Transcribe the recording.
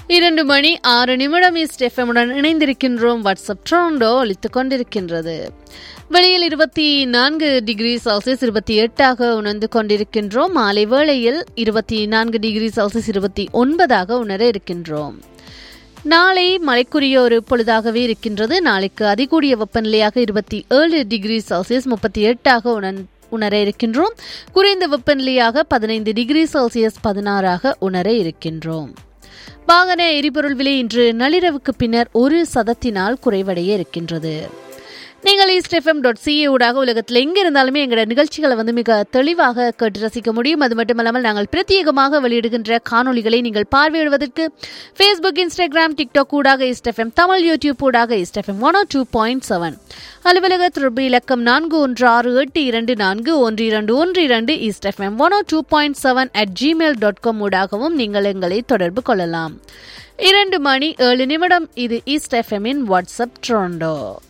2 மணி 6 நிமிடம் ஈஸ்ட் எஃப்எம்முடன் இணைந்திருக்கின்றோம். வாட்ஸ்அப் ட்ரோண்டோ ஒலித்துக் கொண்டிருக்கின்றது. வெளியில் 24 டிகிரி செல்சியஸ் 28 உணர்ந்து கொண்டிருக்கின்றோம். மாலை வேளையில் 24 டிகிரி செல்சியஸ் 29 உணர இருக்கின்றோம். நாளை மழைக்குரிய ஒரு பொழுதாகவே இருக்கின்றது. நாளைக்கு அதிகூடிய வெப்பநிலையாக 27 டிகிரி செல்சியஸ் 38 உணர இருக்கின்றோம். குறைந்த வெப்பநிலையாக 15 டிகிரி செல்சியஸ் 16 உணர இருக்கின்றோம். வாகன எரிபொருள் விலை இன்று நள்ளிரவுக்கு பின்னர் 1% குறைவடைய இருக்கின்றது. நீங்கள் eastfm.ca ஊடாக உலகத்தில் எங்கே இருந்தாலுமே எங்களோட நிகழ்ச்சிகளை மிக தெளிவாக கேட்டு ரசிக்க முடியும். அது மட்டுமல்லாமல் நாங்கள் பிரத்யேகமாக வெளியிடுகின்ற காணொலிகளை நீங்கள் பார்வையிடுவதற்கு ஃபேஸ்புக், இன்ஸ்டாகிராம், டிக்டாக் ஊடாக eastfm தமிழ், யூடியூப் ஊடாக eastfm 102.7 அலுவலக தொடர்பு இலக்கம் 4168241212 eastfm 102.7 @gmail.com ஊடாகவும் நீங்கள் எங்களை தொடர்பு கொள்ளலாம். 2 மணி 7 நிமிடம். இது ஈஸ்ட் எஃப்எம்மின் வாட்ஸ்அப் ட்ரோண்டோ.